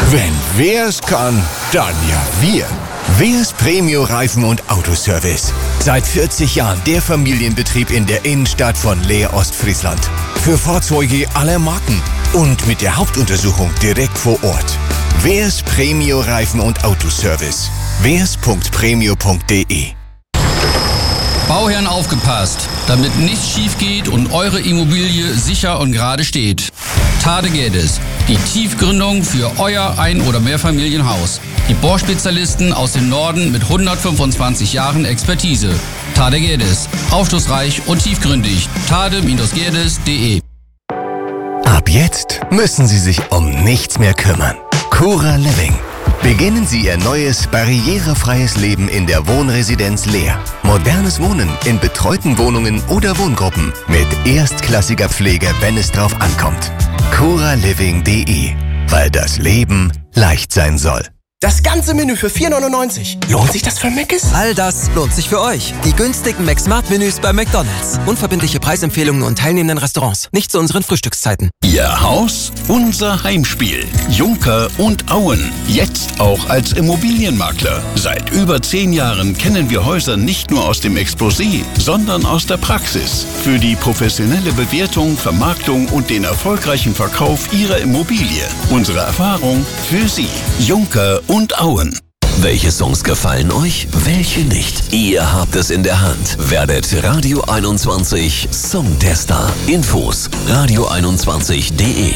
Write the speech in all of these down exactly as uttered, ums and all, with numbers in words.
Wenn wer's kann, dann ja wir. Wers Premio Reifen- und Autoservice. Seit vierzig Jahren der Familienbetrieb in der Innenstadt von Leer, Ostfriesland. Für Fahrzeuge aller Marken und mit der Hauptuntersuchung direkt vor Ort. Wers Premio Reifen- und Autoservice. wers punkt premio punkt de. Bauherren aufgepasst, damit nichts schief geht und eure Immobilie sicher und gerade steht. Tade Geddes, die Tiefgründung für euer Ein- oder Mehrfamilienhaus. Die Bohrspezialisten aus dem Norden mit hundertfünfundzwanzig Jahren Expertise. Tade Geddes, aufschlussreich und tiefgründig. tade Geddes punkt de. Ab jetzt müssen Sie sich um nichts mehr kümmern. Cura Living. Beginnen Sie Ihr neues, barrierefreies Leben in der Wohnresidenz Leer. Modernes Wohnen in betreuten Wohnungen oder Wohngruppen mit erstklassiger Pflege, wenn es drauf ankommt. cura living punkt de, weil das Leben leicht sein soll. Das ganze Menü für vier neunundneunzig. Lohnt sich das für Mc's? All das lohnt sich für euch. Die günstigen McSmart-Menüs bei McDonald's. Unverbindliche Preisempfehlungen und teilnehmenden Restaurants. Nicht zu unseren Frühstückszeiten. Ihr Haus, unser Heimspiel. Juncker und Auen. Jetzt auch als Immobilienmakler. Seit über zehn Jahren kennen wir Häuser nicht nur aus dem Exposé, sondern aus der Praxis. Für die professionelle Bewertung, Vermarktung und den erfolgreichen Verkauf Ihrer Immobilie. Unsere Erfahrung für Sie. Juncker und Auen. Welche Songs gefallen euch, welche nicht? Ihr habt es in der Hand. Werdet Radio einundzwanzig Songtester. Infos radio einundzwanzig punkt de.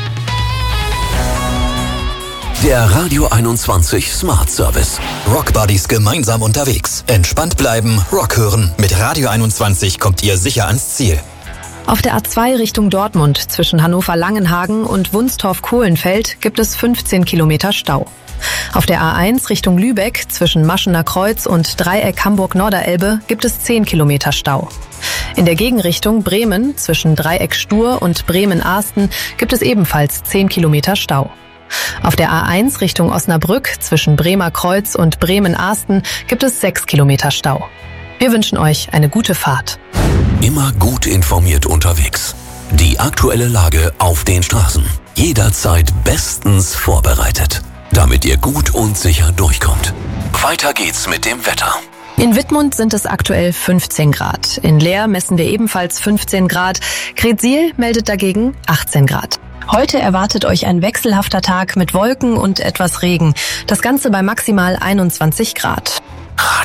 Der Radio einundzwanzig Smart Service. Rockbuddies gemeinsam unterwegs. Entspannt bleiben, Rock hören. Mit Radio einundzwanzig kommt ihr sicher ans Ziel. Auf der A zwei Richtung Dortmund zwischen Hannover-Langenhagen und Wunstorf-Kohlenfeld gibt es fünfzehn Kilometer Stau. Auf der A eins Richtung Lübeck zwischen Maschener Kreuz und Dreieck Hamburg-Norderelbe gibt es zehn Kilometer Stau. In der Gegenrichtung Bremen zwischen Dreieck Stur und Bremen-Ahsten gibt es ebenfalls zehn Kilometer Stau. Auf der A eins Richtung Osnabrück zwischen Bremer Kreuz und Bremen-Ahsten gibt es sechs Kilometer Stau. Wir wünschen euch eine gute Fahrt. Immer gut informiert unterwegs. Die aktuelle Lage auf den Straßen. Jederzeit bestens vorbereitet, damit ihr gut und sicher durchkommt. Weiter geht's mit dem Wetter. In Wittmund sind es aktuell fünfzehn Grad. In Leer messen wir ebenfalls fünfzehn Grad. Kretzil meldet dagegen achtzehn Grad. Heute erwartet euch ein wechselhafter Tag mit Wolken und etwas Regen. Das Ganze bei maximal einundzwanzig Grad.